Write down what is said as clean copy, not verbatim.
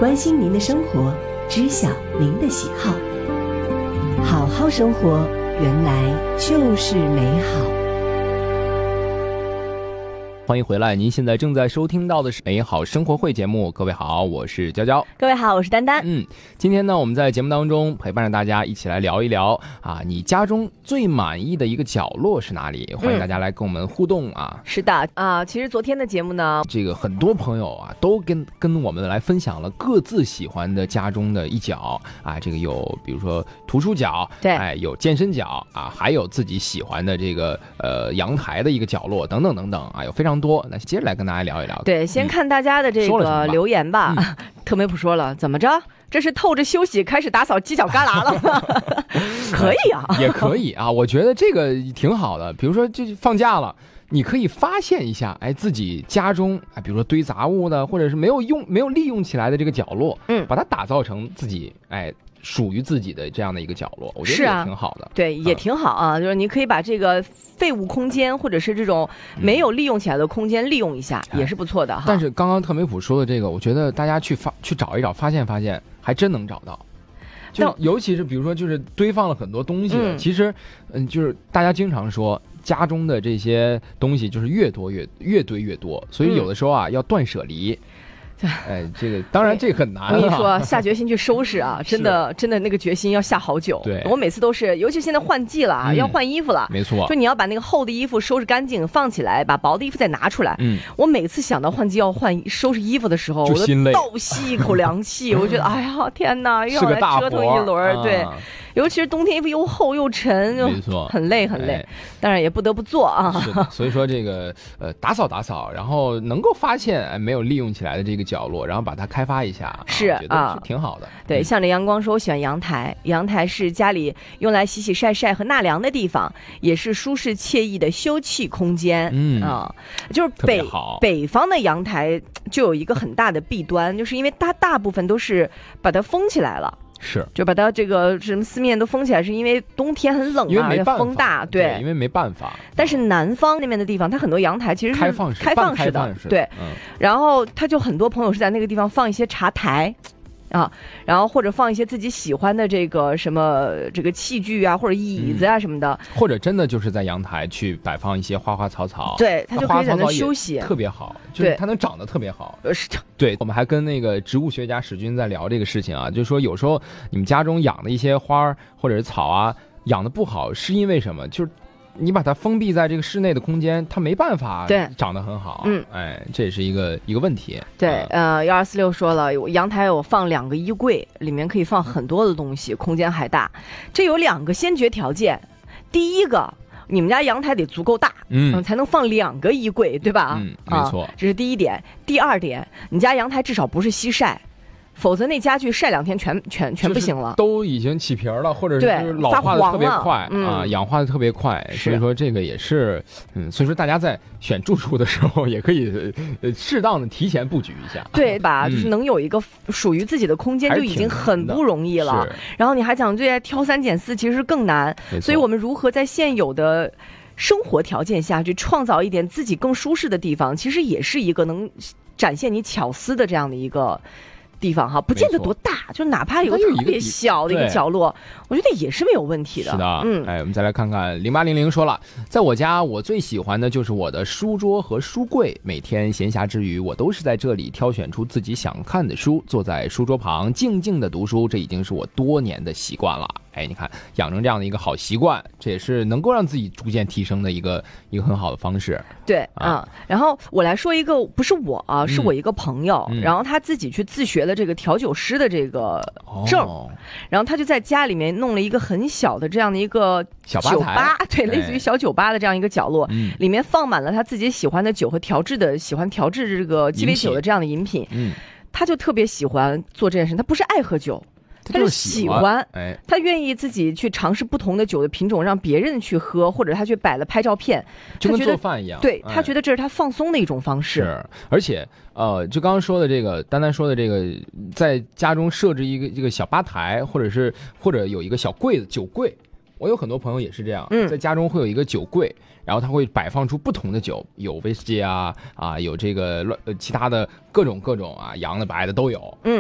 关心您的生活，知晓您的喜好。好好生活，原来就是美好。 欢迎回来，您现在正在收听到的是美好生活会节目。各位好，我是娇娇。 各位好，我是丹丹。 今天呢，我们在节目当中陪伴着大家一起来聊一聊你家中最满意的一个角落是哪里？欢迎大家来跟我们互动啊。 是的其实昨天的节目呢， 这个很多朋友都跟我们来分享了各自喜欢的家中的一角这个有比如说图书角， 对， 有健身角还有自己喜欢的这个阳台的一个角落等等等等有非常多。那接着来跟大家聊一聊。 对，先看大家的这个留言吧。特梅普说了，怎么着？这是透着休息开始打扫犄角旮旯了吗？可以也可以我觉得这个挺好的。比如说这放假了，你可以发现一下自己家中比如说堆杂物的，或者是没有利用起来的这个角落，把它打造成自己属于自己的这样的一个角落，我觉得也挺好的。 对，也挺好就是你可以把这个废物空间或者是这种没有利用起来的空间利用一下，也是不错的但是刚刚特梅普说的这个，我觉得大家去找一找，发现还真能找到。就尤其是比如说就是堆放了很多东西其实就是大家经常说家中的这些东西就是越堆越多，所以有的时候要断舍离。这个当然这很难。 我跟你说，下决心去收拾真的那个决心要下好久。 对， 我每次都是，尤其现在换季了要换衣服了。 没错， 就你要把那个厚的衣服收拾干净放起来，把薄的衣服再拿出来。我每次想到换季要收拾衣服的时候，我都倒吸一口凉气。我觉得哎呀天哪，又要来折腾一轮。对，尤其是冬天衣服又厚又沉，就很累很累。当然也不得不做是的，所以说这个打扫，然后能够发现没有利用起来的这个角落，然后把它开发一下， 是觉得是挺好的。 对，像这阳光说，我喜欢阳台，阳台是家里用来洗洗晒晒和纳凉的地方，也是舒适惬意的休憩空间。就是北方的阳台就有一个很大的弊端，就是因为它大部分都是把它封起来了。 是， 就把它这个什么四面都封起来，是因为冬天很冷而且风大。 对，因为没办法。 但是南方那边的地方，它很多阳台其实是开放式的，对。然后它就很多朋友是在那个地方放一些茶台。然后或者放一些自己喜欢的这个什么这个器具或者椅子什么的， 或者真的就是在阳台去摆放一些花花草草， 对，它就可以在那休息， 特别好，就是它能长得特别好。对，我们还跟那个植物学家史军在聊这个事情就是说有时候你们家中养的一些花或者是草养的不好，是因为什么？就是你把它封闭在这个室内的空间，它没办法长得很好。这也是一个问题。 对，1246说了，阳台我放2个衣柜，里面可以放很多的东西，空间还大。这有2个先决条件，第一个，你们家阳台得足够大，才能放2个衣柜，对吧？ 没错， 这是第一点。第二点，你家阳台至少不是西晒。否则那家具晒2天全不行了， 都已经起皮了，或者是老化的特别快氧化的特别快，所以说这个也是所以说大家在选住处的时候也可以适当的提前布局一下， 对吧？就是能有一个属于自己的空间就已经很不容易了，然后你还想这挑3拣4，其实更难。所以我们如何在现有的生活条件下去创造一点自己更舒适的地方，其实也是一个能展现你巧思的这样的一个地方不见得多大，就哪怕有个特别小的一个角落，我觉得也是没有问题的。 是的，我们再来看看0800说了，在我家我最喜欢的就是我的书桌和书柜，每天闲暇之余，我都是在这里挑选出自己想看的书，坐在书桌旁静静的读书，这已经是我多年的习惯了。你看养成这样的一个好习惯，这也是能够让自己逐渐提升的一个很好的方式。 对然后我来说一个，不是我是我一个朋友，然后他自己去自学了这个调酒师的这个证，然后他就在家里面弄了一个很小的这样的一个酒吧，对，类似于小酒吧的这样一个角落，里面放满了他自己喜欢的酒和喜欢调制这个鸡尾酒的这样的饮品。他就特别喜欢做这件事，他不是爱喝酒。他是喜欢，他愿意自己去尝试不同的酒的品种，让别人去喝，或者他去摆了拍照片， 就跟做饭一样。 对，他觉得这是他放松的一种方式。 是，而且就刚刚说的这个，丹丹说的这个，在家中设置一个这个小吧台，或者有一个小柜子，酒柜。我有很多朋友也是这样，在家中会有一个酒柜，然后他会摆放出不同的酒，有威士忌有这个其他的各种洋的白的都有。